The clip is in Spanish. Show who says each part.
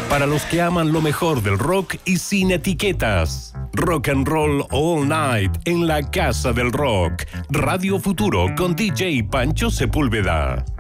Speaker 1: Para los que aman lo mejor del rock y sin etiquetas. Rock and Roll All Night en la Casa del Rock. Radio Futuro con DJ Pancho Sepúlveda.